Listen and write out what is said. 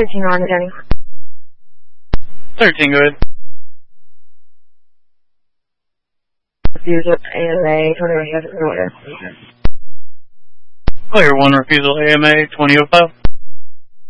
13 on the Denny. 13, go ahead. Refusal AMA 2005 in order. Player 1, refusal AMA 2005.